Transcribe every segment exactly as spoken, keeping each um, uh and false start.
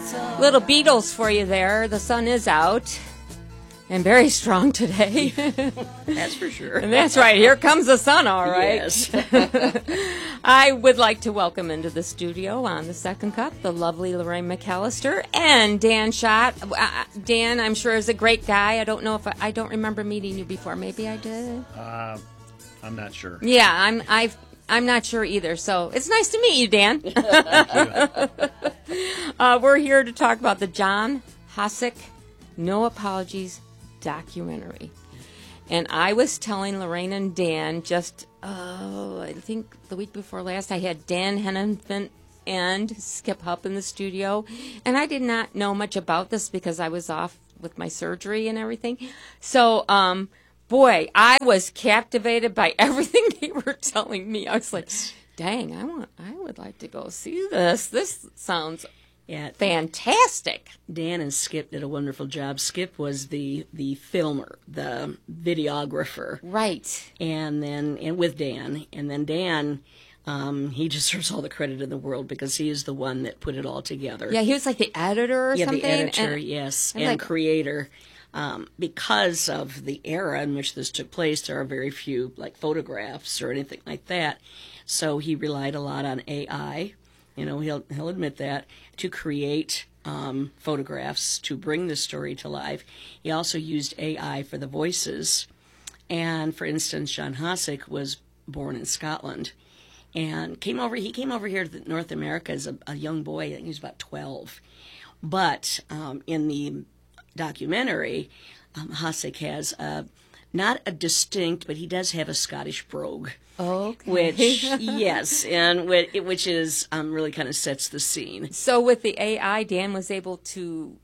Little Beatles for you there. The sun is out and very strong today. That's for sure. And that's right. Here comes the sun, all right. Yes. I would like to welcome into the studio on the second cup the lovely Lorraine McAllister and Dan Schott. Uh, Dan, I'm sure, is a great guy. I don't know if I, I don't remember meeting you before. Maybe I did. Uh, I'm not sure. Yeah, I'm. I've. I'm not sure either. So it's nice to meet you, Dan. uh, we're here to talk about the John Hossack No Apologies documentary. And I was telling Lorraine and Dan just, oh, I think the week before last, I had Dan Hennenfant and Skip Hupp in the studio. And I did not know much about this because I was off with my surgery and everything. So, um, boy, I was captivated by everything they were telling me. I was like, dang, I want, I would like to go see this. This sounds Yeah, fantastic. Dan and Skip did a wonderful job. Skip was the the filmer, the videographer, Right. and then and with Dan, and then Dan, um, he deserves all the credit in the world because he is the one that put it all together. Yeah, he was like the editor or yeah, something. the editor, and, yes, and and like- creator. Um, because of the era in which this took place, there are very few like photographs or anything like that. So he relied a lot on A I. You know, he'll he'll admit that, to create um, photographs to bring the story to life. He also used A I for the voices. And for instance, John Hossack was born in Scotland and came over. He came over here to North America as a, a young boy. I think he was about twelve. But um, in the documentary, um, Hossack has a, not a distinct, but he does have a Scottish brogue. Okay. Which, yes, and which, which is um, really kind of sets the scene. So with the A I, Dan was able to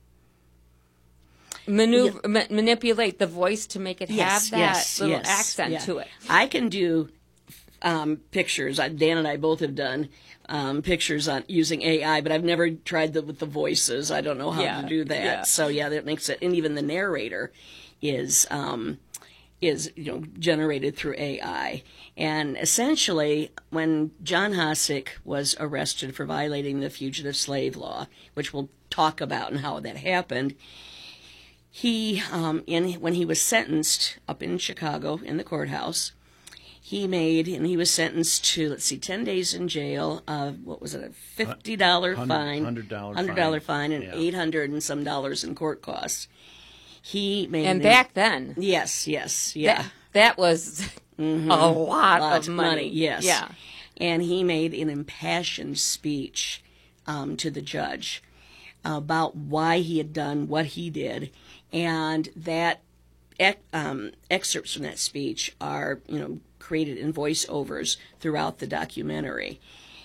maneuver, Yeah. ma- manipulate the voice to make it Yes, have that yes, little yes, accent yeah. to it. I can do um, pictures. I, Dan and I both have done um, pictures on using A I, but I've never tried that with the voices. I don't know how Yeah, to do that. yeah. So yeah, that makes it. And even the narrator is. Um, is you know generated through A I. And essentially, when John Hossack was arrested for violating the fugitive slave law, which we'll talk about and how that happened, he um, in when he was sentenced up in Chicago in the courthouse, he made and he was sentenced to let's see, ten days in jail, uh, what was it, a fifty dollar Hundred- fine, hundred dollar hundred dollar fine, fine. and Yeah. eight hundred and some dollars in court costs. He made And an- back then, yes, yes, yeah. that, that was a lot, Lot of money. yes. Yeah. And he made an impassioned speech um, to the judge about why he had done what he did, and that ec- um, excerpts from that speech are, you know, created in voiceovers throughout the documentary.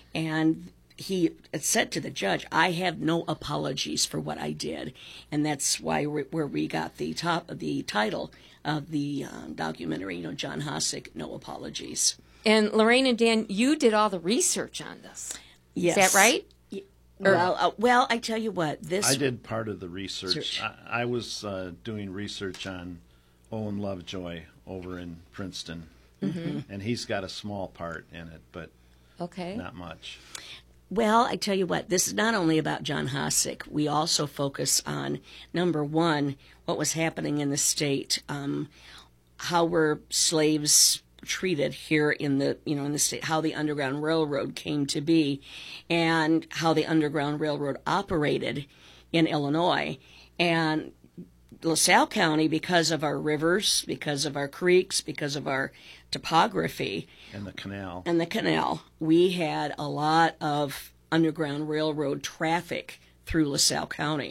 And he had said to the judge, "I have no apologies for what I did," and that's why we, where we got the top the title of the uh, documentary. You know, John Hossack, No Apologies. And Lorraine and Dan, you did all the research on this. Yes. Is that right? Well, uh, well, I tell you what, this I did part of the research. Search. I, I was uh, doing research on Owen Lovejoy over in Princeton, Mm-hmm. and he's got a small part in it, but Okay. not much. Well, I tell you what, this is not only about John Hossack. We also focus on, number one, what was happening in the state, um, how were slaves treated here in the, you know, in the state, how the Underground Railroad came to be, and how the Underground Railroad operated in Illinois. And LaSalle County, because of our rivers, because of our creeks, because of our topography, And the canal. and the canal, we had a lot of Underground Railroad traffic through LaSalle County.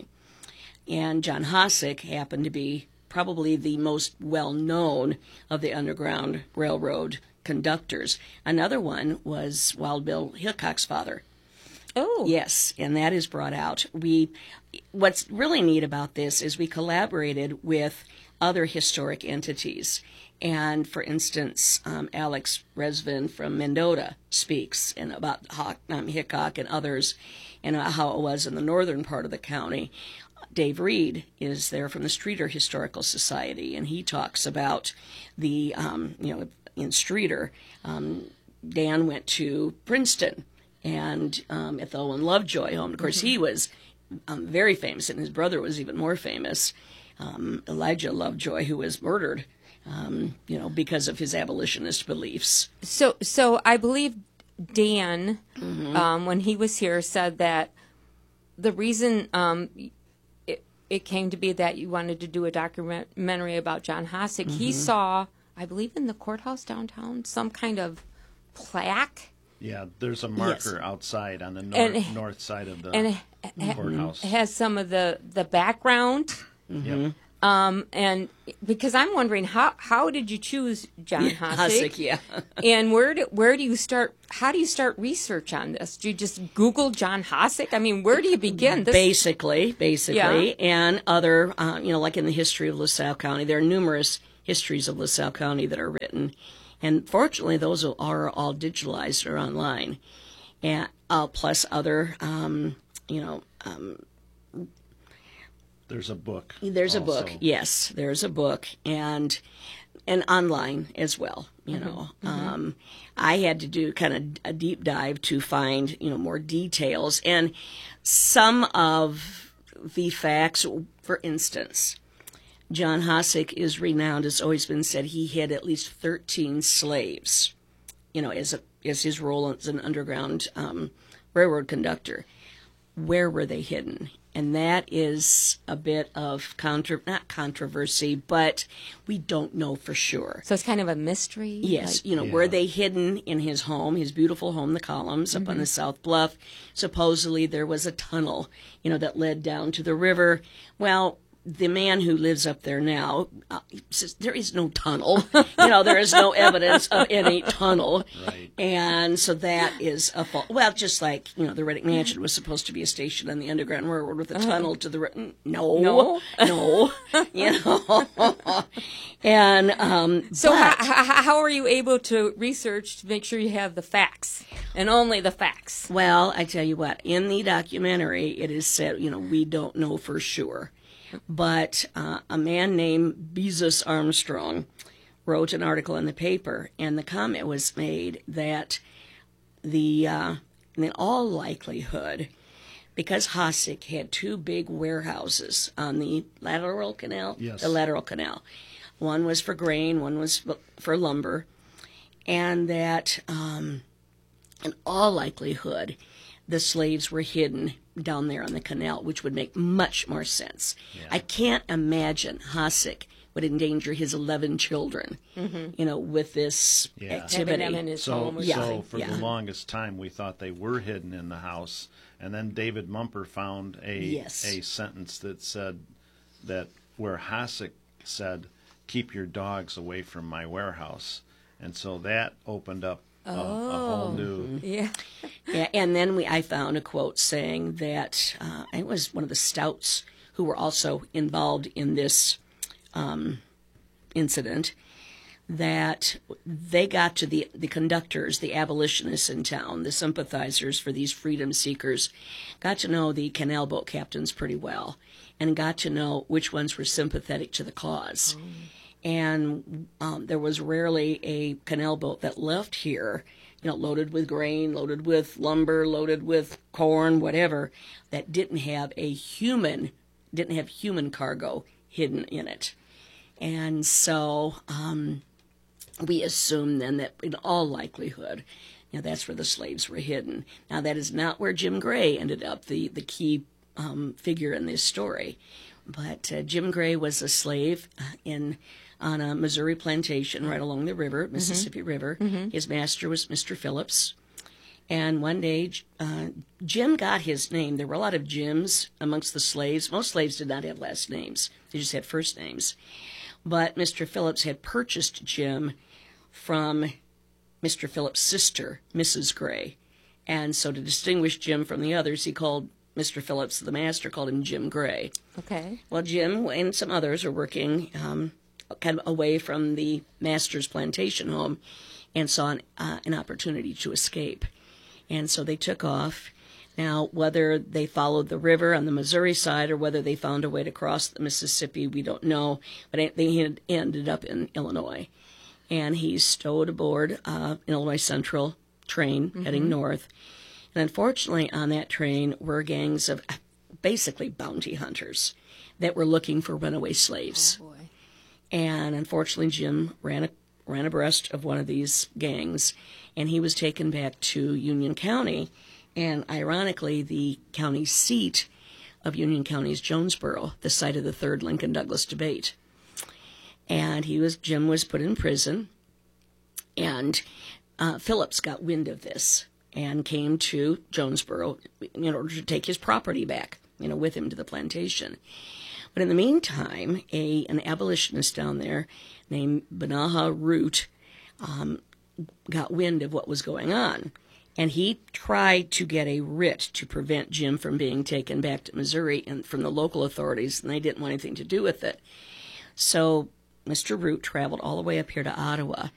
And John Hossack happened to be probably the most well-known of the Underground Railroad conductors. Another one was Wild Bill Hickok's father. Oh. Yes, and that is brought out. We, what's really neat about this is we collaborated with other historic entities. And for instance, um, Alex Resvin from Mendota speaks and about Hawk, um, Hickok and others, and uh, how it was in the northern part of the county. Dave Reed is there from the Streeter Historical Society, and he talks about the, um, you know, in Streeter, um, Dan went to Princeton and um, at the Owen Lovejoy home. Of course, he was um, very famous, and his brother was even more famous, um, Elijah Lovejoy, who was murdered, um, you know, because of his abolitionist beliefs. So, so I believe Dan, Mm-hmm. um, when he was here, said that the reason um, it, it came to be that you wanted to do a documentary about John Hossack, he Mm-hmm. saw, I believe, in the courthouse downtown, some kind of plaque. Yeah, there's a marker Yes. outside on the north, And- north side of the and it, ha- courthouse. it has some of the, the background. Yep. Um, and because I'm wondering, how how did you choose John Hossack? Hossack, yeah. And where do, where do you start? How do you start research on this? Do you just Google John Hossack? I mean, where do you begin? This, Basically, basically, Yeah. and other, uh, you know, like in the history of LaSalle County, there are numerous histories of LaSalle County that are written, and fortunately, those are all digitalized or online, and uh, plus other, um, you know, um, There's a book. there's a also. book. Yes, there's a book, and and online as well. You know, um, I had to do kind of a deep dive to find, you know, more details, and some of the facts. For instance, John Hossack is renowned. It's always been said he had at least thirteen slaves. You know, as a as his role as an underground um, railroad conductor. Where were they hidden? And that is a bit of contra not controversy, but we don't know for sure. so it's kind of a mystery. Yes, like- you know, Yeah. were they hidden in his home, his beautiful home, the Columns, up on the South Bluff? Supposedly there was a tunnel, you know, that led down to the river. Well, the man who lives up there now uh, says there is no tunnel. You know, there is no evidence of any tunnel. Right. And so that is a fault. Well, just like, you know, the Reddick Mansion was supposed to be a station on the Underground Railroad with a tunnel to the... ri- No. No? No. You know. And... Um, So but- how, how, how are you able to research to make sure you have the facts and only the facts? Well, I tell you what, in the documentary, it is said, you know, we don't know for sure. But uh, a man named Bezus Armstrong wrote an article in the paper, and the comment was made that the, uh, in all likelihood, because Hossack had two big warehouses on the lateral canal, Yes. the lateral canal. One was for grain, one was for lumber, and that um, in all likelihood, the slaves were hidden down there on the canal, which would make much more sense. I can't imagine Hossack would endanger his eleven children, you know, with this Yeah. activity. Having them in his So, home or Yeah. so something. for yeah. the longest time, we thought they were hidden in the house, and then David Mumper found a Yes. a sentence that said that where Hossack said, "Keep your dogs away from my warehouse," and so that opened up a, a whole new. Yeah. Yeah, and then we I found a quote saying that uh, it was one of the Stouts who were also involved in this um, incident, that they got to the the conductors, the abolitionists in town, the sympathizers for these freedom seekers, got to know the canal boat captains pretty well, and got to know which ones were sympathetic to the cause. And um, there was rarely a canal boat that left here, you know, loaded with grain, loaded with lumber, loaded with corn, whatever, that didn't have a human, didn't have human cargo hidden in it. And so um, we assume then that in all likelihood, you know, that's where the slaves were hidden. Now, that is not where Jim Gray ended up, the, the key um, figure in this story. But uh, Jim Gray was a slave in on a Missouri plantation right along the river, Mississippi River. His master was Mister Phillips. And one day, uh, Jim got his name. There were a lot of Jims amongst the slaves. Most slaves did not have last names. They just had first names. But Mister Phillips had purchased Jim from Mister Phillips' sister, Missus Gray. And so to distinguish Jim from the others, he called Mister Phillips, the master, called him Jim Gray. Okay. Well, Jim and some others are working um, kind of away from the master's plantation home and saw an, uh, an opportunity to escape. And so they took off. Now, whether they followed the river on the Missouri side or whether they found a way to cross the Mississippi, we don't know. But they had ended up in Illinois. And he stowed aboard uh, an Illinois Central train heading north. And unfortunately, on that train were gangs of basically bounty hunters that were looking for runaway slaves. Oh, boy. And unfortunately, Jim ran a, ran abreast of one of these gangs, and he was taken back to Union County. And ironically, the county seat of Union County is Jonesboro, the site of the third Lincoln-Douglas debate. And he was Jim was put in prison, and uh, Phillips got wind of this and came to Jonesboro in order to take his property back, you know, with him to the plantation. But in the meantime, a an abolitionist down there named Benaha Root um, got wind of what was going on. And he tried to get a writ to prevent Jim from being taken back to Missouri and from the local authorities, and they didn't want anything to do with it. So Mister Root traveled all the way up here to Ottawa